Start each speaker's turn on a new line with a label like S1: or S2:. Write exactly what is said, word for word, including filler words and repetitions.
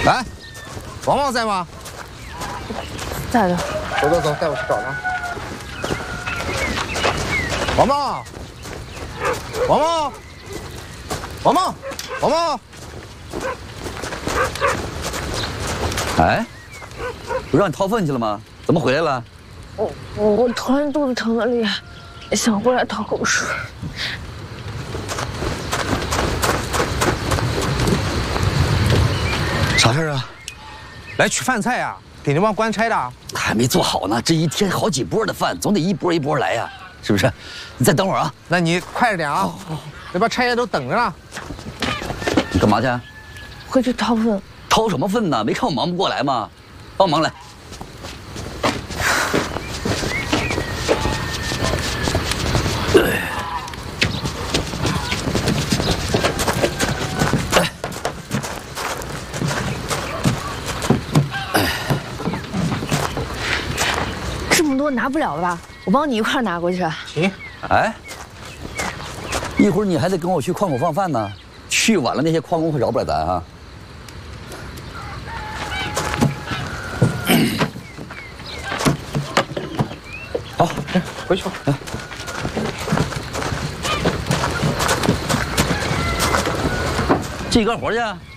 S1: 来，王旺在吗？
S2: 在的。
S1: 走走走，带我去找他。王旺，王旺，王旺，王旺。
S3: 哎，不让你掏粪去了吗？怎么回来了？
S2: 我我我突然肚子疼得厉害，想回来讨口水。
S3: 啥事啊？
S1: 来取饭菜呀，给那帮官差的。
S3: 还没做好呢，这一天好几波的饭，总得一波一波来呀，是不是？你再等会儿啊。
S1: 那你快着点啊，那帮差爷都等着呢。
S3: 你干嘛去？
S2: 回去掏粪。
S3: 掏什么粪呢？没看我忙不过来吗？帮忙来。
S2: 这么多拿不了了吧？我帮你一块拿过去。
S1: 行。
S3: 哎，一会儿你还得跟我去矿口放饭呢，去晚了那些矿工会饶不了咱啊。好，
S1: 回去吧。
S3: 哎，这干活去。